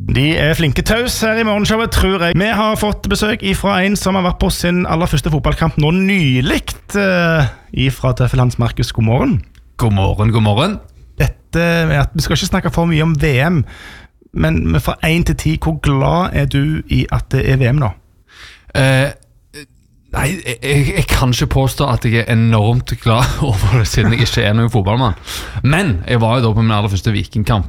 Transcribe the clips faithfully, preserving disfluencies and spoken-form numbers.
De er flinke taus her i morgenshowet, tror jeg. Vi har fått besøk fra en som har vært på sin aller første fotballkamp nå nyligt. Uh, ifra Tøffel Hans Markus, god morgen. God morgen, god morgen. Dette, at vi skal ikke snakke for mye om V M, men fra en til ti, hvor glad er du i at det er V M nå? Uh, nei, jeg, jeg kan ikke påstå at jeg er enormt glad over det, siden jeg ikke er noen fotballmann. Men jeg var jo da på min aller første vikingkamp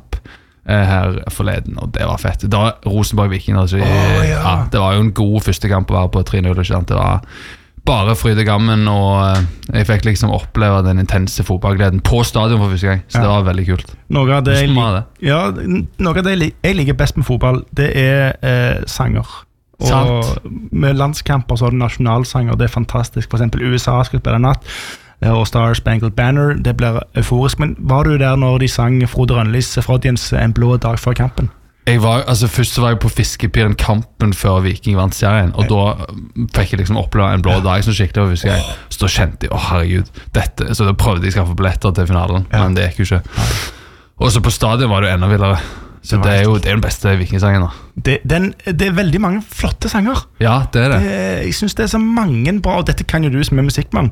her forleden, og det var fett. Da var Rosenborg-Viking, altså, oh, ja. Ja, det var jo en god første kamp å være på tre null, det var bare fryd og gammen, og jeg fikk liksom oppleve den intense fotballgleden på stadion for første gang, så ja. Det var veldig kult. Noe av det, jeg, ja, noe av det jeg liker best med fotball, det er eh, sanger. Og Sant. Med landskamper så er det nasjonalsanger, det er fantastisk. For eksempel U S A skal spille natt, og Star Spangled Banner, det blir euforisk. Men var du der når de sang Frode Rønlis Frodiens En blå dag før kampen? Jeg var, altså Først så var jeg på Fiskepiren kampen før Viking vant serien, og da fikk jeg liksom oppleve en blå dag som skikkelig var første gang. Så da kjente jeg, å herregud, dette, så da prøvde jeg å skaffe billetter til finalen, ja. Men det gikk jo ikke. Og så på stadion var det jo enda vildere. Så det er jo det er den beste vikingsangen da. Det, den, det er veldig mange flotte sanger. Ja, det er det. det jeg synes det er så mange bra, og dette kan jo du som er musikkmann.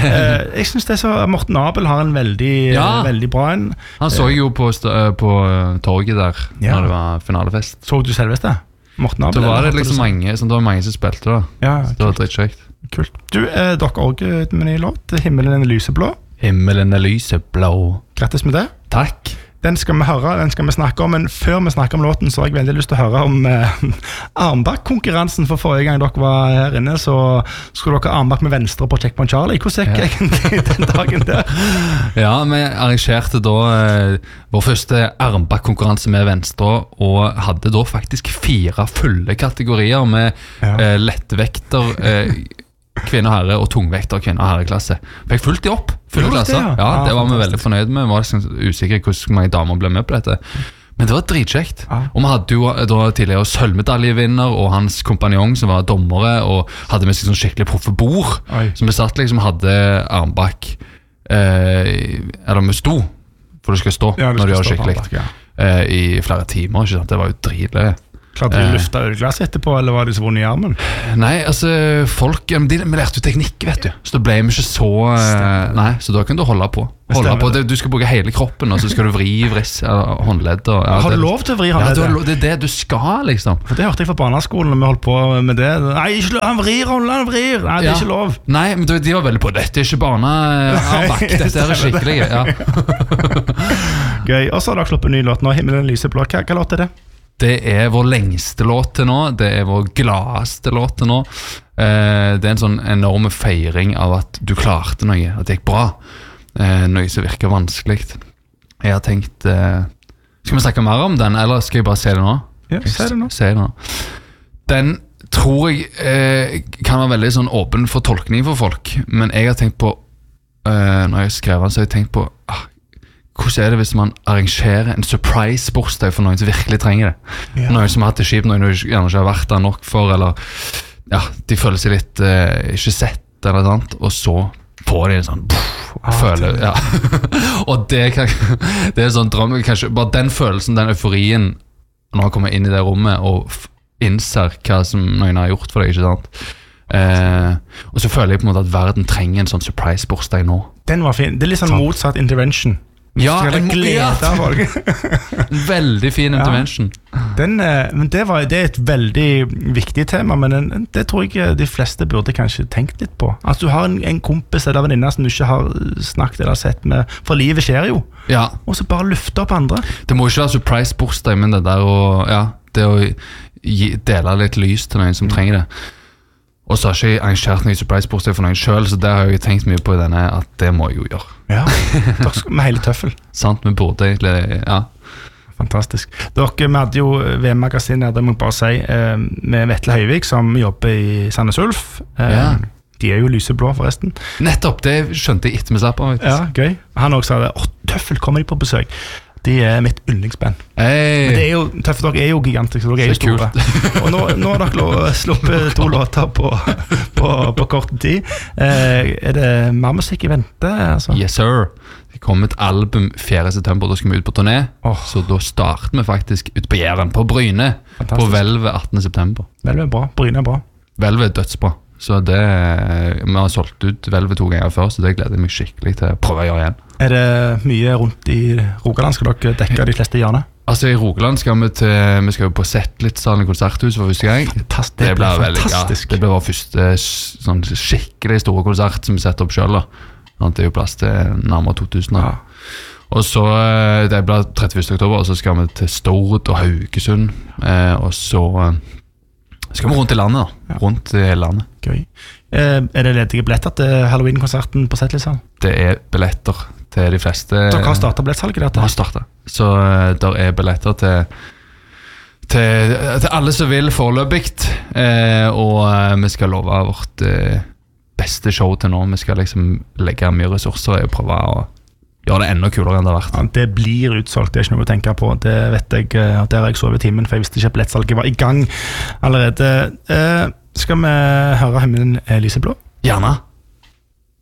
Jeg synes det er så, Morten Abel har en veldig, ja. veldig bra en. Han så jo på, på torget der, ja. Når det var finalefest. Så du selveste? Morten Abel? Da var det liksom mange, som, det var mange som spilte da. Ja, så det var dritkjekt. Kult. Du, eh, dere også med ny låt, Himmelen er lyseblå. Himmelen er lyseblå. Grattis med det. Takk. Den skal vi høre, den skal vi snakke om, men før vi snakker om låten, så har jeg veldig lyst til å høre om eh, armbakk-konkurransen. For forrige gang dere var her inne, så skulle dere armbakk med venstre på Checkpoint Charlie. Hvordan gikk ja. egentlig den dagen der? Ja, vi arrangerte da eh, vår første armbakk-konkurranse med venstre, og hadde da faktisk fire fulle kategorier med ja. eh, lettvekter, eh, kvinne og herre og tungvekter og kvinne og herreklasse. Fikk fulgt de opp, fulle klasser. Ja, ja, det var vi veldig fornøyd med. Vi var liksom usikre hvordan mange damer ble med på dette. Men det var dritkjekt. Ja. Og vi hadde jo da tidligere sølvmedaljevinner og hans kompanjong som var dommere, og hadde med seg sånn skikkelig proffe bord, som vi satt liksom hadde armbakk, eh, eller vi sto, for du skal stå ja, når du gjør skikkelig, armbak, ja. eh, i flere timer, ikke sant? Det var jo dritle. Klarte du å lufte ølglass etterpå, eller var det så vondt i armen? Nei, altså, folk, de, de lærte jo teknikk, vet du. Så da ble vi ikke så, Stemmer. Nei, så da kan du holde på. Holde på. Du skal bruke hele kroppen, og så skal du vri vriss, håndledd. Og, ja, har du lov til å vri håndledd? Ja, du, det er det du skal, liksom. For det hørte jeg fra barneskolen, når vi holdt på med det. Nei, ikke lov, han vrir håndledd, han vrir. Nei, det er ja. ikke lov. Nei, men de var veldig på, dette er ikke barnearmbakk, dette er skikkelig. Ja. Gøy, og så har dere sluppet en ny låt nå, Himmelen lyseblå. Hva, hva låt er det? Det er vår lengste låt til nå. Det er vår gladeste låt til nå. eh, Det er en sånn enorm feiring av at du klarte noe, at det gikk bra, eh, noe som virker vanskelig. Jeg har tenkt eh, skal vi snakke mer om den, eller skal jeg bare se det nå? Ja, se det nå, se det nå. Den tror jeg eh, kan være veldig sånn åpen for tolkning for folk, men jeg har tenkt på eh, når jeg skrev den, så har jeg tenkt på ah, hvordan er det hvis man arrangerer en surprise-bursdag for noen som virkelig trenger det? Ja. Noen som har hatt det kjipt, noen som gjerne ikke har vært der nok for, eller ja, de føler seg litt eh, ikke sett eller noe annet, og så får de en sånn pff, ah, føler, ja. Og det, kan, det er sånn drøm, kanskje bare den følelsen, den euforien når man kommer inn i det rommet og innser hva som noen har gjort for deg, ikke sant? Eh, og så føler jeg på en måte at verden trenger en sånn surprise-bursdag nå. Den var fin, det er litt sånn motsatt intervention. Ja, en glede av folk. Veldig fin intervention. Ja. Den, men det, var, det er et veldig viktig tema, men den, det tror jeg de fleste burde kanskje tenkt litt på. Altså, du har en, en kompis eller venninne som du ikke har snakket eller sett med, for livet skjer jo. Ja. Og så bare lufte opp andre. Det må ikke være surprise-bursdag, men det der å, ja, det å gi, dele litt lys til noen som mm. trenger det. Og så har ikke jeg arrangert noen surprise-bursdag for noen selv, så der har jeg tenkt mye på denne, at det må jeg jo gjøre. Ja, med hele tøffel. Sant, vi burde egentlig, ja. Fantastisk. Dere, vi hadde jo V M-magasin her, det må jeg bare si, med Vetle Høyvik, som jobber i Sandnes Ulf. Ja. De er jo lyseblå forresten. Nettopp, det skjønte jeg etter med slapp av. Ja, gøy. Han også sa det, åh, tøffel, kommer de på besøk. De er mitt yndlingsband. Hey. Men det er jo, Tøffe dere er jo gigantiske, dere er jo store. Og nå, nå har dere sluppet to låter på, på, på kort tid. Eh, er det mer musikk i vente? Altså? Yes, sir. Det kom et album fjerde september, da skal vi ut på turné. Oh. Så da starter vi faktisk ut på Jæren, på Bryne, Fantastisk. på Velve attende september. Velve er bra, Bryne er bra. Velve er dødsbra. Så det, vi har solgt ut Velve to ganger før, så det gleder jeg meg skikkelig til å prøve å gjøre igjen. Er det mye rundt i Rogaland? Skal dere dekke de fleste hjørne? Altså I Rogaland skal vi til, vi skal jo på Settlitssalen i konserthus for første gang. Fantastisk, det, det blir veldig, fantastisk. Ja, det blir vår første sånn, skikkelig store konsert som vi setter opp selv. Sånn, det er jo plass til nærmere to tusen. Ja. Og så, det blir trettiførste oktober, og så skal vi til Stord og Haugesund, eh, og så skal vi rundt i landet da, rundt i landet. Gøy. Eh, er det ledige billetter til Halloween-konserten på Settlitssalen? Det er billetter til de fleste. Dere har startet billettsalget dette? Vi har startet. Så uh, der er billetter til, til, til alle som vil foreløpigt, eh, og uh, vi skal love vårt uh, beste show til nå. Vi skal liksom legge mye ressurser i å prøve å gjøre det enda kulere enn det har vært. Ja, det blir utsolgt, det er ikke noe å tenke på. Det vet jeg, at der har jeg sovet i timen, for jeg visste ikke at billettsalget var i gang allerede. Eh, skal vi høre Himmelen er lyseblå? Gjerne.